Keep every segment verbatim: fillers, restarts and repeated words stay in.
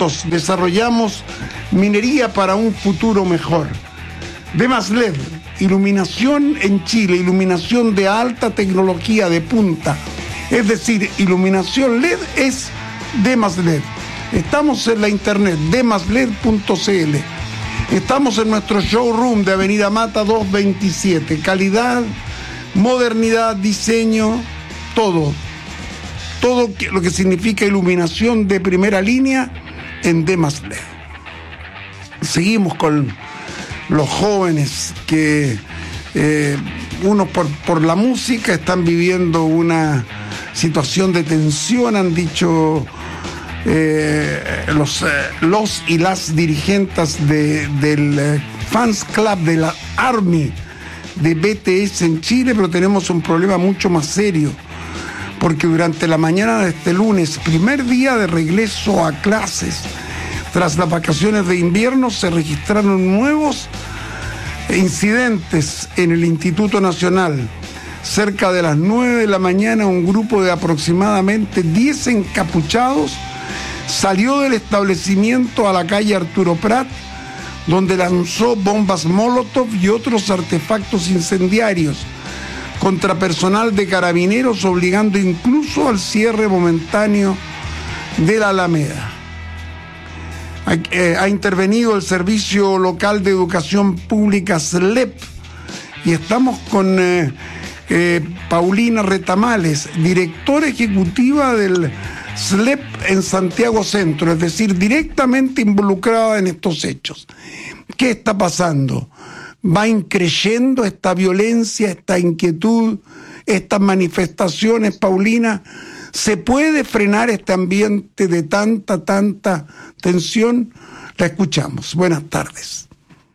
juntos desarrollamos minería para un futuro mejor. Demas L E D, iluminación en Chile, iluminación de alta tecnología de punta. Es decir, iluminación L E D es Demas L E D. Estamos en la internet, demas led punto c l. Estamos en nuestro showroom de Avenida Mata doscientos veintisiete. Calidad, modernidad, diseño, todo. Todo lo que significa iluminación de primera línea en Demas L E D. Seguimos con los jóvenes que, eh, unos por, por la música, están viviendo una situación de tensión, han dicho eh, los, eh, los y las dirigentes de, del eh, Fans Club de la Army de B T S en Chile, pero tenemos un problema mucho más serio, porque durante la mañana de este lunes, primer día de regreso a clases, tras las vacaciones de invierno, se registraron nuevos incidentes en el Instituto Nacional. Cerca de las nueve de la mañana, un grupo de aproximadamente diez encapuchados salió del establecimiento a la calle Arturo Prat, donde lanzó bombas Molotov y otros artefactos incendiarios contra personal de carabineros, obligando incluso al cierre momentáneo de la Alameda. Ha, eh, ha intervenido el Servicio Local de Educación Pública S L E P y estamos con eh, eh, Paulina Retamales, directora ejecutiva del S L E P en Santiago Centro, es decir, directamente involucrada en estos hechos. ¿Qué está pasando? ¿Va increyendo esta violencia, esta inquietud, estas manifestaciones, Paulina? ¿Se puede frenar este ambiente de tanta, tanta tensión? La escuchamos. Buenas tardes.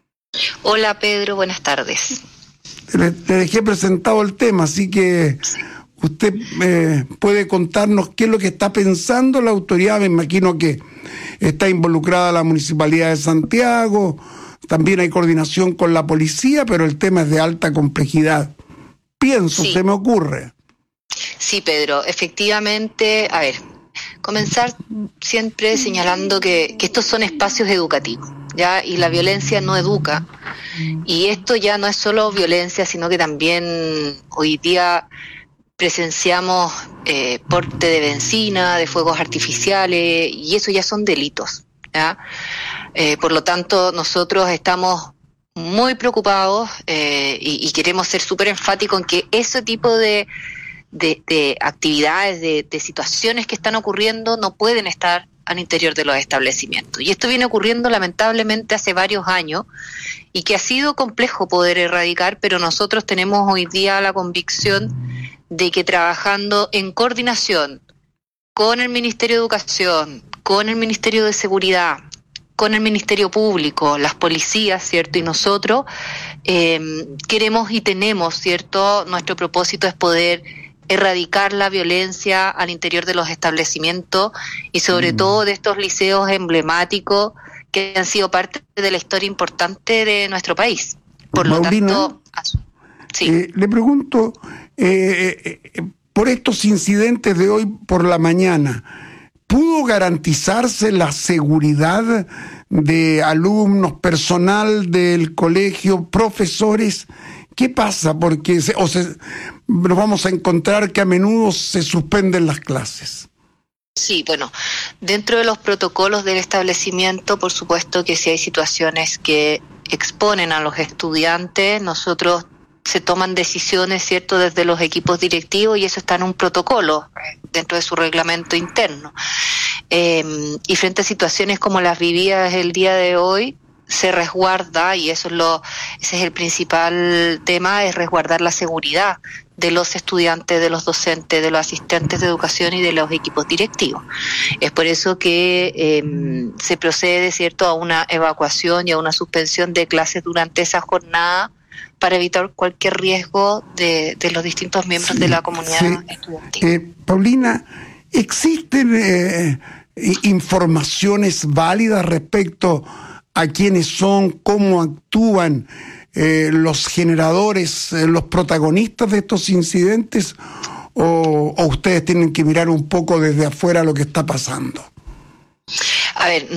Hola Pedro, buenas tardes. Le, le dejé presentado el tema, así que usted eh, puede contarnos qué es lo que está pensando la autoridad. Me imagino que está involucrada la Municipalidad de Santiago, también hay coordinación con la policía, pero el tema es de alta complejidad. Pienso, sí. Se me ocurre. Sí, Pedro, efectivamente, a ver, comenzar siempre señalando que, que estos son espacios educativos, ¿ya? Y la violencia no educa, y esto ya no es solo violencia, sino que también hoy día presenciamos eh, porte de benzina, de fuegos artificiales, y eso ya son delitos, ¿ya? Eh, por lo tanto, nosotros estamos muy preocupados eh, y, y queremos ser súper enfáticos en que ese tipo de De, de actividades, de, de situaciones que están ocurriendo no pueden estar al interior de los establecimientos. Y esto viene ocurriendo lamentablemente hace varios años y que ha sido complejo poder erradicar, pero nosotros tenemos hoy día la convicción de que trabajando en coordinación con el Ministerio de Educación, con el Ministerio de Seguridad, con el Ministerio Público, las policías, ¿cierto? Y nosotros eh, queremos y tenemos, ¿cierto? Nuestro propósito es poder erradicar la violencia al interior de los establecimientos y sobre mm. todo de estos liceos emblemáticos que han sido parte de la historia importante de nuestro país. Por Paulina, lo tanto, sí. eh, le pregunto, eh, eh, por estos incidentes de hoy por la mañana, ¿pudo garantizarse la seguridad de alumnos, personal del colegio, profesores? ¿Qué pasa? Porque se, o se, nos vamos a encontrar que a menudo se suspenden las clases. Sí, bueno, dentro de los protocolos del establecimiento, por supuesto que si hay situaciones que exponen a los estudiantes, nosotros se toman decisiones, ¿cierto?, desde los equipos directivos y eso está en un protocolo dentro de su reglamento interno. Eh, y frente a situaciones como las vividas el día de hoy, se resguarda, y eso es lo, ese es el principal tema, es resguardar la seguridad de los estudiantes, de los docentes, de los asistentes de educación y de los equipos directivos. Es por eso que eh, se procede, ¿cierto?, a una evacuación y a una suspensión de clases durante esa jornada para evitar cualquier riesgo de, de los distintos miembros sí, de la comunidad sí. estudiantil. Eh, Paulina, ¿existen eh, informaciones válidas respecto a quiénes son, cómo actúan eh, los generadores, eh, los protagonistas de estos incidentes, o, o ustedes tienen que mirar un poco desde afuera lo que está pasando? A ver,